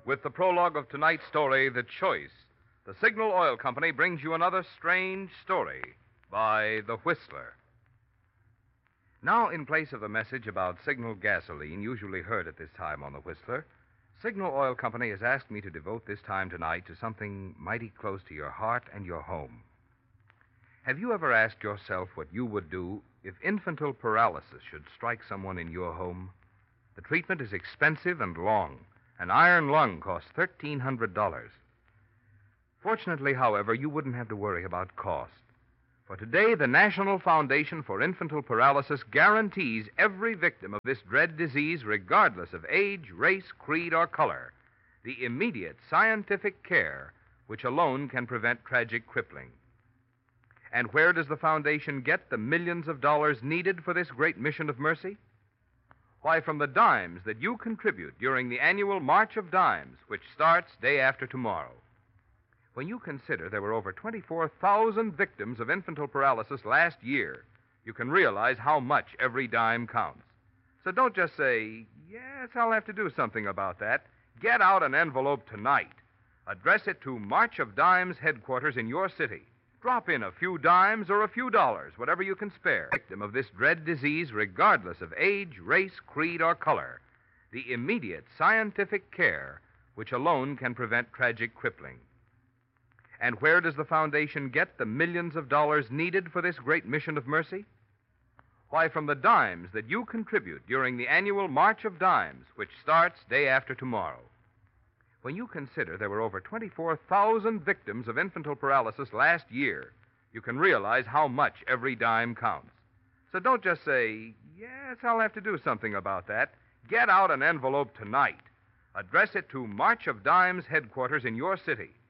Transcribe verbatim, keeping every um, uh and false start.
With the prologue of tonight's story, The Choice, the Signal Oil Company brings you another strange story by The Whistler. Now, in place of the message about Signal gasoline usually heard at this time on The Whistler, Signal Oil Company has asked me to devote this time tonight to something mighty close to your heart and your home. Have you ever asked yourself what you would do if infantile paralysis should strike someone in your home? The treatment is expensive and long. An iron lung costs thirteen hundred dollars. Fortunately, however, you wouldn't have to worry about cost. For today, the National Foundation for Infantile Paralysis guarantees every victim of this dread disease, regardless of age, race, creed, or color, the immediate scientific care which alone can prevent tragic crippling. And where does the Foundation get the millions of dollars needed for this great mission of mercy? Why, from the dimes that you contribute during the annual March of Dimes, which starts day after tomorrow. When you consider there were over twenty-four thousand victims of infantile paralysis last year, you can realize how much every dime counts. So don't just say, yes, I'll have to do something about that. Get out an envelope tonight. Address it to March of Dimes headquarters in your city. Drop in a few dimes or a few dollars, whatever you can spare. Victim of this dread disease, regardless of age, race, creed, or color. The immediate scientific care which alone can prevent tragic crippling. And where does the Foundation get the millions of dollars needed for this great mission of mercy? Why, from the dimes that you contribute during the annual March of Dimes, which starts day after tomorrow. When you consider there were over twenty-four thousand victims of infantile paralysis last year, you can realize how much every dime counts. So don't just say, yes, I'll have to do something about that. Get out an envelope tonight. Address it to March of Dimes headquarters in your city.